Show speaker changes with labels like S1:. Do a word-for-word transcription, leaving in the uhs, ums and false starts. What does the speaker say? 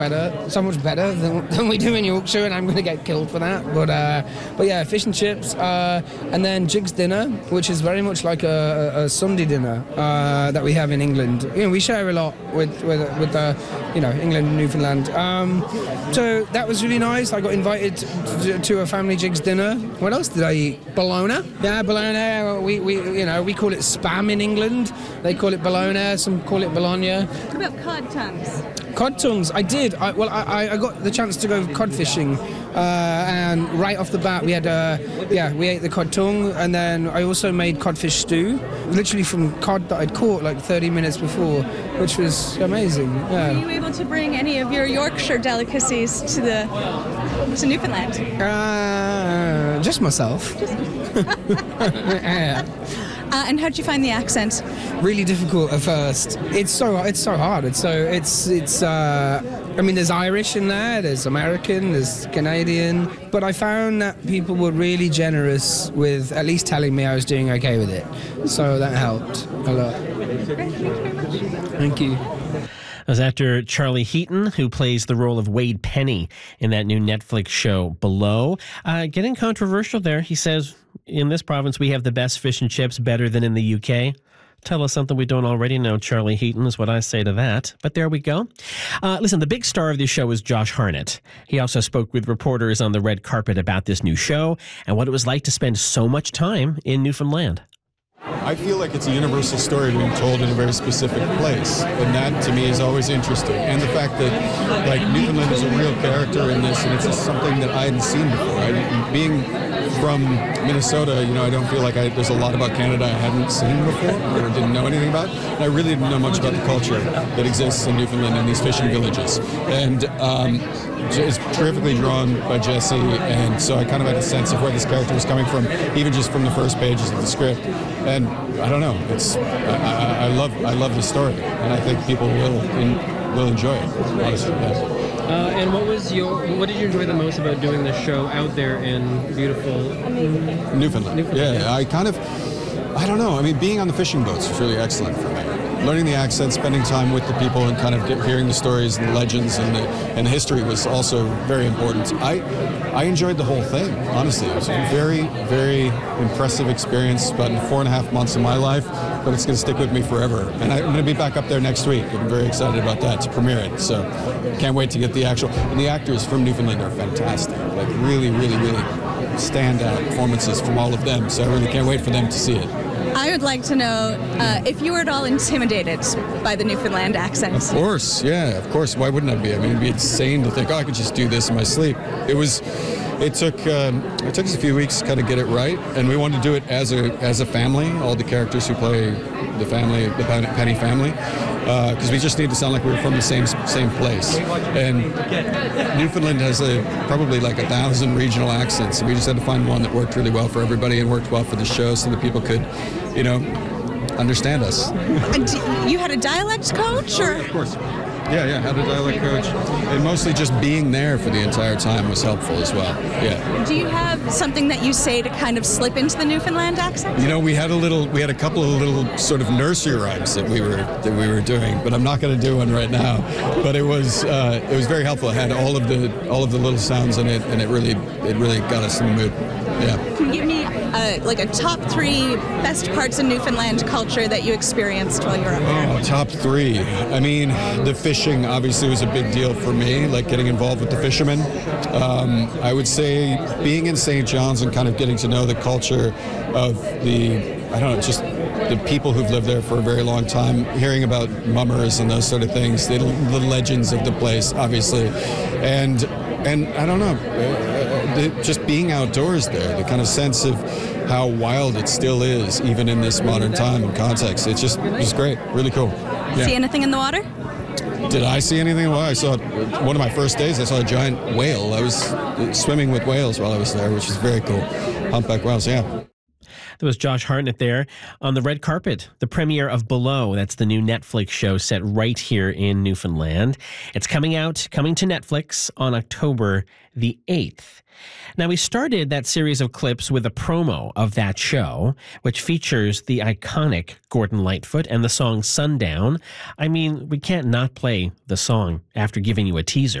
S1: better, so much better than, than we do in Yorkshire, and I'm going to get killed for that. But uh, but yeah, fish and chips, uh, and then Jig's dinner, which is very much like a, a Sunday dinner uh, that we have in England. You know, we share a lot with with with uh, you know England and Newfoundland. Um, so that was really nice. I got invited to, to a family Jig's dinner. What else did I eat? Bologna. Yeah, bologna. We we you know we call it spam in England. They call it bologna. Some call it bologna.
S2: What about cod tongues?
S1: Cod tongues, I did. I, well, I, I got the chance to go cod fishing, uh, and right off the bat, we had, uh, yeah, we ate the cod tongue, and then I also made codfish stew, literally from cod that I'd caught like thirty minutes before, which was amazing. Yeah.
S2: Were you able to bring any of your Yorkshire delicacies to the to Newfoundland?
S1: Uh, just myself. Just yeah.
S2: Uh, and how'd you find the accent?
S1: Really difficult at first. It's so it's so hard. It's so it's it's. Uh, I mean, there's Irish in there. There's American. There's Canadian. But I found that people were really generous with at least telling me I was doing okay with it. So that helped a lot.
S2: Thank you very much.
S1: Thank you.
S3: That was actor Charlie Heaton, who plays the role of Wade Penny in that new Netflix show Below. Uh, getting controversial there. He says, in this province, we have the best fish and chips, better than in the U K. Tell us something we don't already know, Charlie Heaton, is what I say to that. But there we go. Uh, listen, the big star of this show is Josh Harnett. He also spoke with reporters on the red carpet about this new show and what it was like to spend so much time in Newfoundland.
S4: I feel like it's a universal story being told in a very specific place, and that to me is always interesting. And the fact that like Newfoundland is a real character in this, and it's just something that I hadn't seen before. I, being from Minnesota, you know, I don't feel like I, there's a lot about Canada I hadn't seen before or didn't know anything about. And I really didn't know much about the culture that exists in Newfoundland and these fishing villages. And um, it's terrifically drawn by Jesse, and so I kind of had a sense of where this character was coming from, even just from the first pages of the script. And I don't know, it's I, I, I love I love the story, and I think people will in, will enjoy it. Honestly, yeah.
S5: Uh, and what was your what did you enjoy the most about doing this show out there in beautiful
S4: Newfoundland? Newfoundland. Yeah, I kind of I don't know. I mean, being on the fishing boats was really excellent for me. Learning the accent, spending time with the people, and kind of get, hearing the stories and the legends and the, and the history was also very important. I I enjoyed the whole thing, honestly. It was a very, very impressive experience, about four and a half months of my life, but it's going to stick with me forever. And I'm going to be back up there next week. I'm very excited about that, to premiere it. So can't wait to get the actual... And the actors from Newfoundland are fantastic. Like really, really, really standout performances from all of them. So I really can't wait for them to see it.
S2: I would like to know uh, if you were at all intimidated by the Newfoundland accent.
S4: Of course, yeah, of course. Why wouldn't I be? I mean, it'd be insane to think, oh, I could just do this in my sleep. It was, it took, um, it took us a few weeks to kind of get it right, and we wanted to do it as a as a family. All the characters who play the family, the Penny family, because uh, we just need to sound like we were from the same same place. And Newfoundland has a probably like a thousand regional accents, and we just had to find one that worked really well for everybody and worked well for the show, so that people could, you know, understand us.
S2: And you had a dialect coach, or?
S4: Of course. Yeah, yeah, had a dialect coach. And mostly just being there for the entire time was helpful as well. Yeah.
S2: Do you have something that you say to kind of slip into the Newfoundland accent?
S4: You know, we had a little, we had a couple of little sort of nursery rhymes that we were that we were doing, but I'm not going to do one right now. But it was uh, it was very helpful. It had all of the all of the little sounds in it, and it really it really got us in the mood. Yeah.
S2: Can you give me uh, like a top three best parts of Newfoundland culture that you experienced while you were up there?
S4: Oh, top three. I mean, the fishing obviously was a big deal for me, like getting involved with the fishermen. Um, I would say being in Saint John's and kind of getting to know the culture of the, I don't know, just the people who've lived there for a very long time, hearing about mummers and those sort of things, the, the legends of the place, obviously. And, and I don't know, uh, the, just being outdoors there, the kind of sense of how wild it still is, even in this modern time and context. It's just, it's great, really cool. Yeah.
S2: See anything in the water?
S4: Did I see anything? Well, I saw one of my first days. I saw a giant whale. I was swimming with whales while I was there, which is very cool. Humpback whales, yeah.
S3: There was Josh Hartnett there on the red carpet, the premiere of Below. That's the new Netflix show set right here in Newfoundland. It's coming out, coming to Netflix on October the eighth. Now, we started that series of clips with a promo of that show, which features the iconic Gordon Lightfoot and the song Sundown. I mean, we can't not play the song after giving you a teaser.